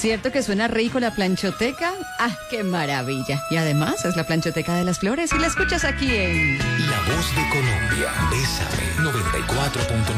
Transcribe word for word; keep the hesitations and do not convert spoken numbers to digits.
¿Cierto que suena rico la planchoteca? ¡Ah, qué maravilla! Y además es la planchoteca de las flores y la escuchas aquí en... La voz de Colombia, Bésame, noventa y cuatro punto nueve.